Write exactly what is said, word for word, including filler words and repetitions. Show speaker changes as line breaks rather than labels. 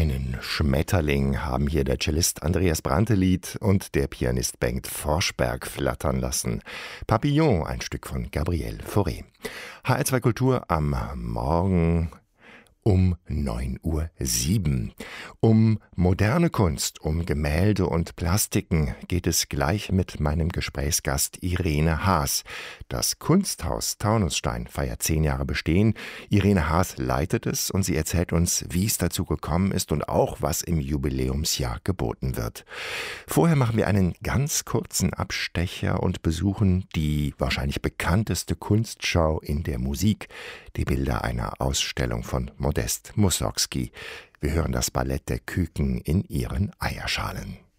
Einen Schmetterling haben hier der Cellist Andreas Brantelied und der Pianist Bengt Forsberg flattern lassen. Papillon, ein Stück von Gabriel Fauré. H R zwei Kultur am Morgen um neun Uhr sieben. Um moderne Kunst, um Gemälde und Plastiken geht es gleich mit meinem Gesprächsgast Irene Haas. Das Kunsthaus Taunusstein feiert zehn Jahre Bestehen. Irene Haas leitet es und sie erzählt uns, wie es dazu gekommen ist und auch, was im Jubiläumsjahr geboten wird. Vorher machen wir einen ganz kurzen Abstecher und besuchen die wahrscheinlich bekannteste Kunstschau in der Musik, die Bilder einer Ausstellung von Modest Mussorgsky. Wir hören das Ballett der Küken in ihren Eierschalen.